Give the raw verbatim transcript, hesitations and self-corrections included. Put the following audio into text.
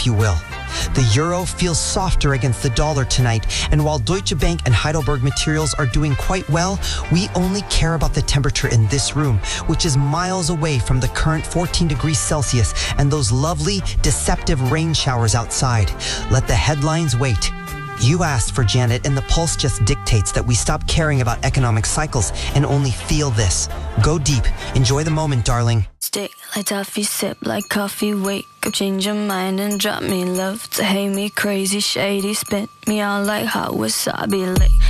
if you will. The euro feels softer against the dollar tonight, and while Deutsche Bank and Heidelberg Materials are doing quite well, we only care about the temperature in this room, which is miles away from the current fourteen degrees Celsius and those lovely, deceptive rain showers outside. Let the headlines wait. You asked for Janet, and the pulse just dictates that we stop caring about economic cycles and only feel this. Go deep. Enjoy the moment, darling. Stick like toffee, sip like coffee, wake up, change your mind and drop me love to hate me, crazy, shady, spit me out like hot wasabi, lick